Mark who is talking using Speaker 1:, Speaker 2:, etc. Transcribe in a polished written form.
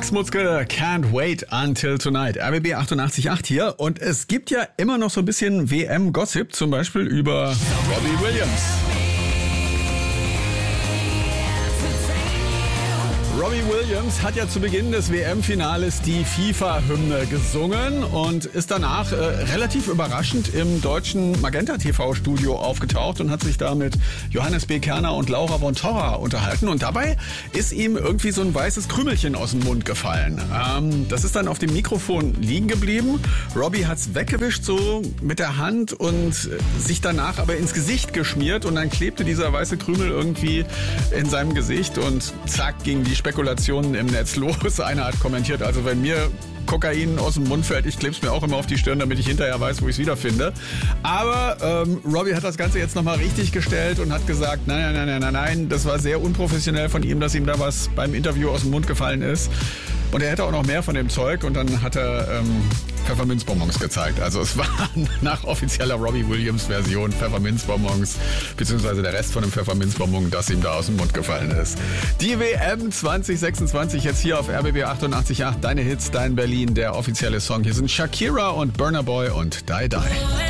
Speaker 1: Max Mutzke, Can't Wait Until Tonight. RBB 88.8 hier. Und es gibt ja immer noch so ein bisschen WM-Gossip, zum Beispiel über Robbie Williams. Robbie Williams hat ja zu Beginn des WM-Finales die FIFA-Hymne gesungen und ist danach relativ überraschend im deutschen Magenta-TV-Studio aufgetaucht und hat sich da mit Johannes B. Kerner und Laura von Torra unterhalten. Und dabei ist ihm irgendwie so ein weißes Krümelchen aus dem Mund gefallen. Das ist dann auf dem Mikrofon liegen geblieben. Robbie hat's weggewischt so mit der Hand und sich danach aber ins Gesicht geschmiert. Und dann klebte dieser weiße Krümel irgendwie in seinem Gesicht und zack, ging die Spekulationen im Netz los. Einer hat kommentiert, also wenn mir Kokain aus dem Mund fällt, ich kleb's mir auch immer auf die Stirn, damit ich hinterher weiß, wo ich es wiederfinde. Aber Robbie hat das Ganze jetzt nochmal richtig gestellt und hat gesagt, nein, das war sehr unprofessionell von ihm, dass ihm da was beim Interview aus dem Mund gefallen ist. Und er hätte auch noch mehr von dem Zeug und dann hat er Pfefferminzbonbons gezeigt. Also es waren nach offizieller Robbie Williams Version Pfefferminzbonbons, beziehungsweise der Rest von dem Pfefferminzbonbon, das ihm da aus dem Mund gefallen ist. Die WM 2026 jetzt hier auf RBB 88.8. Deine Hits, dein Berlin, der offizielle Song. Hier sind Shakira und Burna Boy und Die Die.